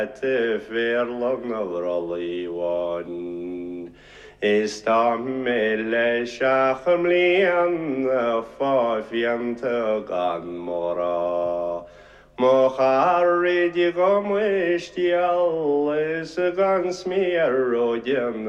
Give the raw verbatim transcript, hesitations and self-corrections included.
Verlang roli wan is tam mele shacham lian fafiant gan mora Mochari di gomwishtial is gan smier rodien